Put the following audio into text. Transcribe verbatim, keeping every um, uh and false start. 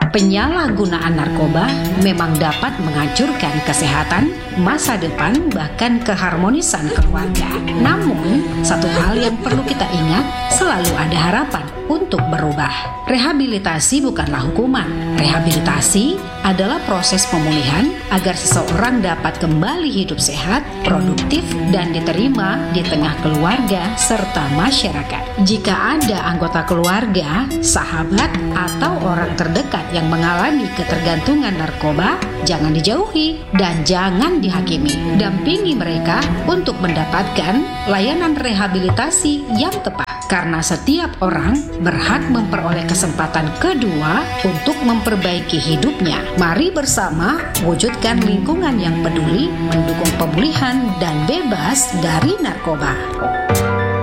Penyalahgunaan narkoba memang dapat menghancurkan kesehatan, masa depan, bahkan keharmonisan keluarga. Namun, satu hal yang perlu kita ingat, selalu ada harapan untuk berubah. Rehabilitasi bukanlah hukuman. Rehabilitasi adalah proses pemulihan agar seseorang dapat kembali hidup sehat, produktif, dan diterima di tengah keluarga serta masyarakat. Jika ada anggota keluarga, sahabat, atau orang terdekat yang mengalami ketergantungan narkoba, jangan dijauhi dan jangan dihakimi. Dampingi mereka untuk mendapatkan layanan rehabilitasi yang tepat. Karena setiap orang berhak memperoleh kesempatan kedua untuk memperbaiki hidupnya. Mari bersama wujudkan lingkungan yang peduli, mendukung pemulihan dan bebas dari narkoba.